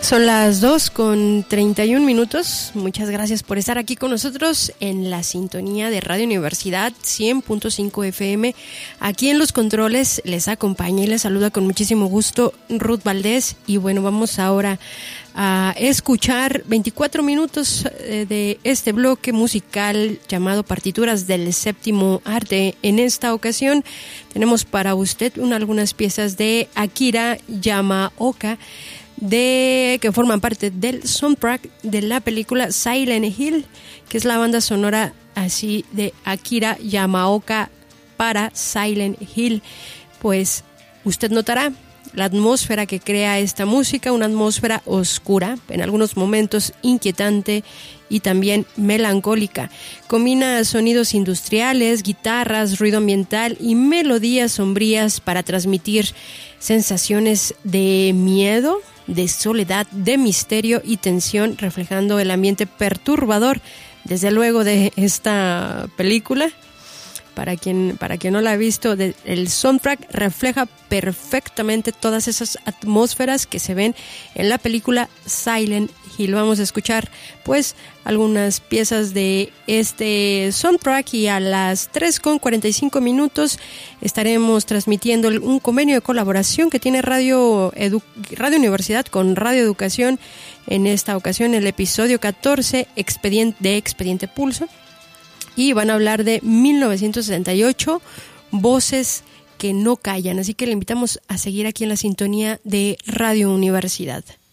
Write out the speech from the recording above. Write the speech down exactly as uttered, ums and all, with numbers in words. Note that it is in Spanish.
Son las dos con treinta y un minutos. Muchas gracias por estar aquí con nosotros en la sintonía de Radio Universidad cien punto cinco F M. Aquí en los controles les acompaña y les saluda con muchísimo gusto Ruth Valdés. Y bueno, vamos ahora a escuchar veinticuatro minutos de este bloque musical llamado Partituras del Séptimo Arte. En esta ocasión tenemos para usted una, algunas piezas de Akira Yamaoka, de que forman parte del soundtrack de la película Silent Hill, que es la banda sonora así de Akira Yamaoka para Silent Hill. Pues usted notará la atmósfera que crea esta música, una atmósfera oscura, en algunos momentos inquietante y también melancólica. Combina sonidos industriales, guitarras, ruido ambiental y melodías sombrías para transmitir sensaciones de miedo, de soledad, de misterio y tensión, reflejando el ambiente perturbador, desde luego, de esta película. Para quien, para quien no la ha visto, de, el soundtrack refleja perfectamente todas esas atmósferas que se ven en la película Silent Hill. Vamos a escuchar pues algunas piezas de este soundtrack y a las tres con cuarenta y cinco minutos estaremos transmitiendo un convenio de colaboración que tiene Radio, Edu, Radio Universidad con Radio Educación. En esta ocasión el episodio catorce Expediente, de Expediente Pulso. Y van a hablar de mil novecientos setenta y ocho, Voces que no callan. Así que le invitamos a seguir aquí en la sintonía de Radio Universidad.